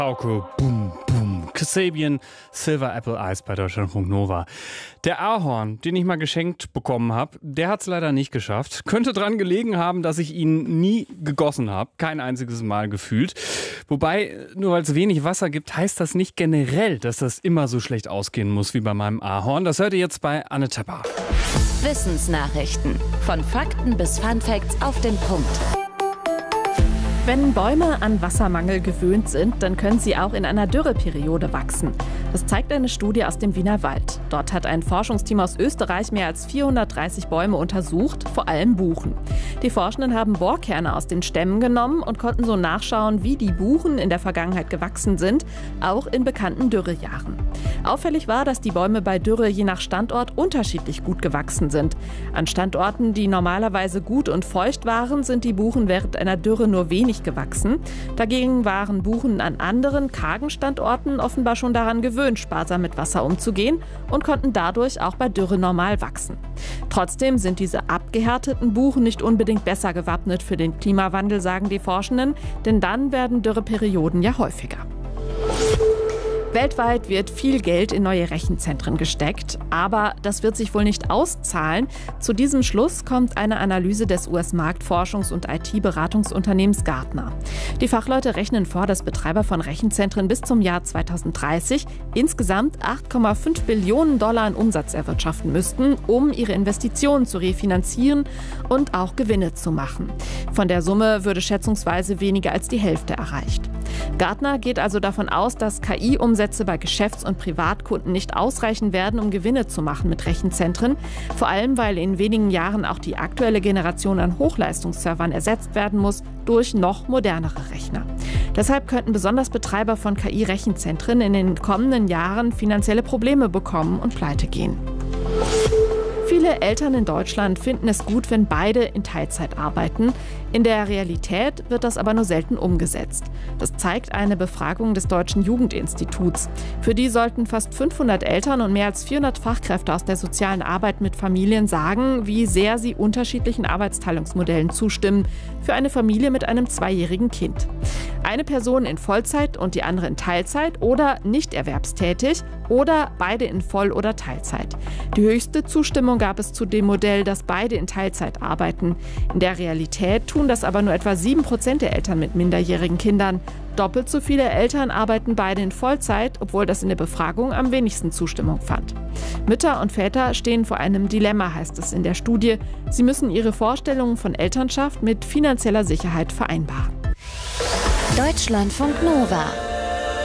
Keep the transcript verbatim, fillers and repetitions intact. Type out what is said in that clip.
Auke, boom, boom. Kasabian, Silver Apple Ice bei Deutschlandfunk Nova. Der Ahorn, den ich mal geschenkt bekommen habe, der hat es leider nicht geschafft. Könnte dran gelegen haben, dass ich ihn nie gegossen habe. Kein einziges Mal gefühlt. Wobei, nur weil es wenig Wasser gibt, heißt das nicht generell, dass das immer so schlecht ausgehen muss wie bei meinem Ahorn. Das hört ihr jetzt bei Anne Tepper. Wissensnachrichten. Von Fakten bis Funfacts auf den Punkt. Wenn Bäume an Wassermangel gewöhnt sind, dann können sie auch in einer Dürreperiode wachsen. Das zeigt eine Studie aus dem Wienerwald. Dort hat ein Forschungsteam aus Österreich mehr als vierhundertdreißig Bäume untersucht, vor allem Buchen. Die Forschenden haben Bohrkerne aus den Stämmen genommen und konnten so nachschauen, wie die Buchen in der Vergangenheit gewachsen sind, auch in bekannten Dürrejahren. Auffällig war, dass die Bäume bei Dürre je nach Standort unterschiedlich gut gewachsen sind. An Standorten, die normalerweise gut und feucht waren, sind die Buchen während einer Dürre nur wenig gewachsen. Dagegen waren Buchen an anderen, kargen Standorten offenbar schon daran gewöhnt, sparsam mit Wasser umzugehen und konnten dadurch auch bei Dürre normal wachsen. Trotzdem sind diese abgehärteten Buchen nicht unbedingt besser gewappnet für den Klimawandel, sagen die Forschenden, denn dann werden Dürreperioden ja häufiger. Weltweit wird viel Geld in neue Rechenzentren gesteckt, aber das wird sich wohl nicht auszahlen. Zu diesem Schluss kommt eine Analyse des U S-Marktforschungs- und I T-Beratungsunternehmens Gartner. Die Fachleute rechnen vor, dass Betreiber von Rechenzentren bis zum Jahr zweitausenddreißig insgesamt acht Komma fünf Billionen Dollar an Umsatz erwirtschaften müssten, um ihre Investitionen zu refinanzieren und auch Gewinne zu machen. Von der Summe würde schätzungsweise weniger als die Hälfte erreicht. Gartner geht also davon aus, dass K I-Umsätze bei Geschäfts- und Privatkunden nicht ausreichen werden, um Gewinne zu machen mit Rechenzentren. Vor allem, weil in wenigen Jahren auch die aktuelle Generation an Hochleistungsservern ersetzt werden muss durch noch modernere Rechner. Deshalb könnten besonders Betreiber von K I-Rechenzentren in den kommenden Jahren finanzielle Probleme bekommen und pleite gehen. Viele Eltern in Deutschland finden es gut, wenn beide in Teilzeit arbeiten. In der Realität wird das aber nur selten umgesetzt. Das zeigt eine Befragung des Deutschen Jugendinstituts. Für die sollten fast fünfhundert Eltern und mehr als vierhundert Fachkräfte aus der sozialen Arbeit mit Familien sagen, wie sehr sie unterschiedlichen Arbeitsteilungsmodellen zustimmen für eine Familie mit einem zweijährigen Kind. Eine Person in Vollzeit und die andere in Teilzeit oder nicht erwerbstätig oder beide in Voll- oder Teilzeit. Die höchste Zustimmung gab es zu dem Modell, dass beide in Teilzeit arbeiten. In der Realität tun das aber nur etwa sieben Prozent der Eltern mit minderjährigen Kindern. Doppelt so viele Eltern arbeiten beide in Vollzeit, obwohl das in der Befragung am wenigsten Zustimmung fand. Mütter und Väter stehen vor einem Dilemma, heißt es in der Studie. Sie müssen ihre Vorstellungen von Elternschaft mit finanzieller Sicherheit vereinbaren. Deutschlandfunk Nova.